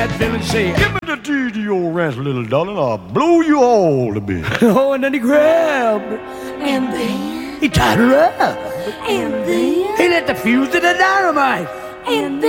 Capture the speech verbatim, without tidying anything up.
That villain said, "Give me the deed to your ranch, little darling, I'll blow you all to bits." Oh, and then he grabbed her. And then, He tied her up. and then, He lit the fuse to the dynamite. and then.